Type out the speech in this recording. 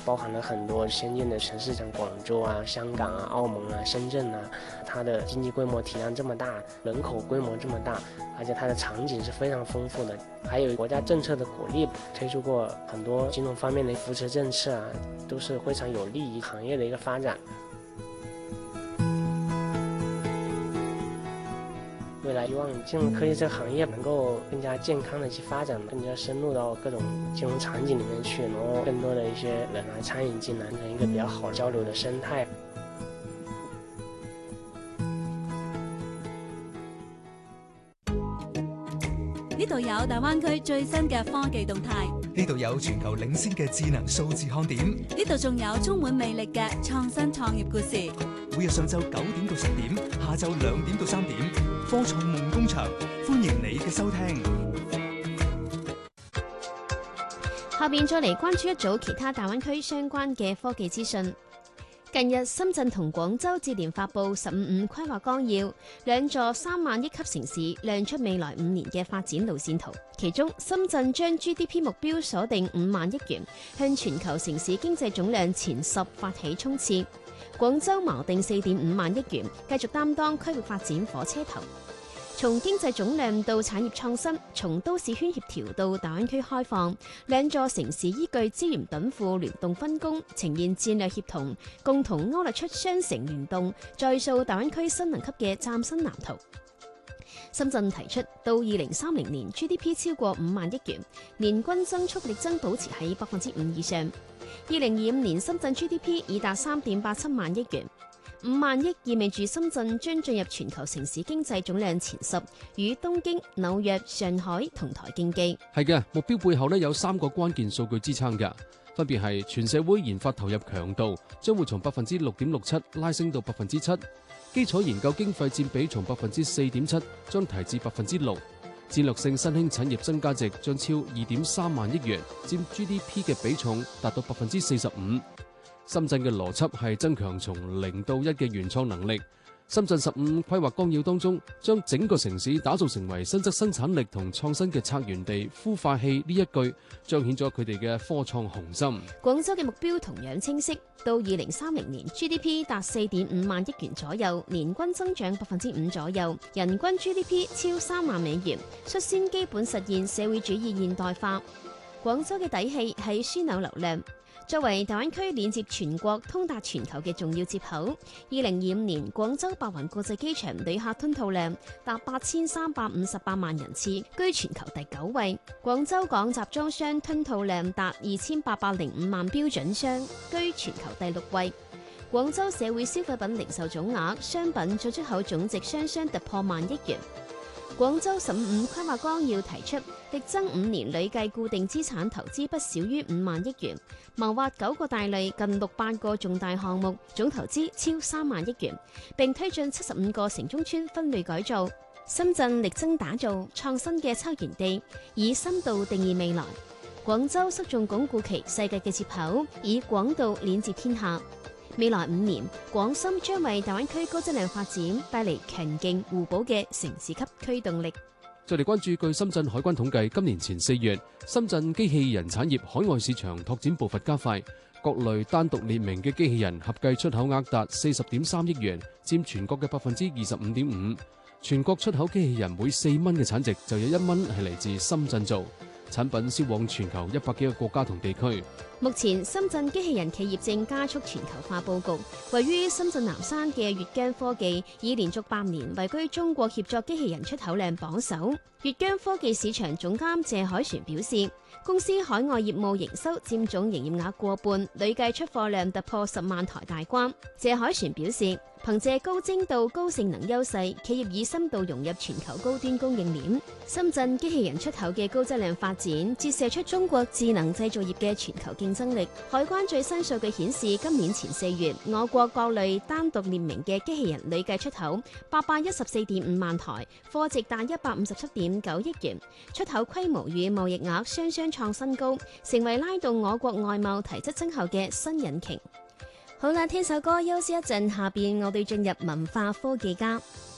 包含了很多先进的城市，像广州啊、香港啊、澳门啊、深圳啊，它的经济规模体量这么大，人口规模这么大，而且它的场景是非常丰富的，还有国家政策的鼓励，推出过很多金融方面的扶持政策啊，都是非常有利于行业的一个发展。未来希望金融科技这个行业能够更加健康的去发展，更加深入到各种金融场景里面去，然后更多的一些人来参与进来，成一个比较好交流的生态。 呢度有大灣區最新嘅科技動態， 呢度有全球領先嘅智能數字看點， 呢度仲有充滿魅力嘅創新創業故事。 每日上晝9點到10點，下晝2點到3點，科創夢工場，歡迎你嘅收聽。 下邊再嚟關注一組其他大灣區相關嘅科技資訊。近日，深圳同廣州接連發布15規劃綱要，兩座3萬億級城市亮出未來5年嘅發展路線圖。其中，深圳將 GDP 目標鎖定5萬億元，向全球城市經濟總量前10發起衝刺。廣州錨定4.5萬億元，繼續擔當區域發展火車頭。從經濟總量到產業創新，從都市圈協調到大灣區開放，兩座城市依據資源稟賦聯動分工，呈現戰略協同，共同勾勒出雙城聯動、再塑大灣區新能級嘅嶄新藍圖。深圳提出到2030年 GDP 超過5萬億元，年均增速力爭保持喺5%以上。2025年深圳 GDP 已達3.87萬億元。5萬億意味住深圳將進入全球城市經濟總量前10，與東京、紐約、上海同台競技。 係嘅，目標背後有3個關鍵數據支撐嘅，分別係全社會研發投入強度將會從6.67%拉升到7%，基礎研究經費佔比從4.7%將提至6%，戰略性新興產業增加值將超2.3萬億元，佔 GDP 嘅比重達到45%。深圳嘅邏輯係增強從0到1嘅原創能力。深圳15規劃綱要當中，將整個城市打造成為新質生產力同創新嘅策源地、孵化器呢一句，彰顯咗佢哋嘅科創雄心。 廣州嘅目標同樣清晰，到2030年 GDP 達4.5萬億元左右，年均增長5%左右，人均 GDP 超3萬美元，率先基本實現社會主義現代化。廣州嘅底氣係樞紐流量。作為大灣區連接全國、通達全球嘅重要接口，2025年廣州白雲國際機場旅客吞吐量達8358萬人次，居全球第9位；廣州港集裝箱吞吐量達2805萬標準箱，居全球第6位。廣州社會消費品零售總額、商品進出口總值雙雙突破萬億元。廣州15規劃綱要提出，力爭5年累計固定資產投資不少於5萬億元，謀劃9個大類近600個重大項目，總投資超3萬億元，並推進75個城中村分類改造。深圳力爭打造創新嘅策源地，以深度定義未來。廣州側重鞏固其世界嘅接口，以廣度鏈接天下。未來5年，廣深將為大灣區高質量發展帶嚟強勁互補嘅城市級驅動力。 再嚟關注，據深圳海關統計，今年前4月，深圳機器人產業海外市場拓展步伐加快，各類單獨列明嘅機器人合計出口額達40.3億元，佔全國嘅25.5%。全國出口機器人每4蚊嘅產值就有1蚊係嚟自深圳做。產品銷往全球100幾個國家同地區。 目前，深圳機器人企業正加速全球化佈局。位於深圳南山嘅粵江科技已連續8年位居中國協作機器人出口量榜首。粵江科技市場總監謝海旋表示，公司海外業務營收佔總營業額過半，累計出貨量突破10萬台大關。謝海旋表示，憑借高精度、高性能優勢，企業以深度融入全球高端供應鏈。深圳機器人出口嘅高質量發展，折射出中國智能製造業嘅全球競爭力。海關最新數據顯示，今年前4月，我國各類單獨列明嘅機器人累計出口814.5萬台，貨值達157.9億元，出口規模與貿易額雙雙創新高，成為拉動我國外貿提質增效嘅新引擎。好啦，聽首歌休息一陣，下邊我哋進入文化科技家。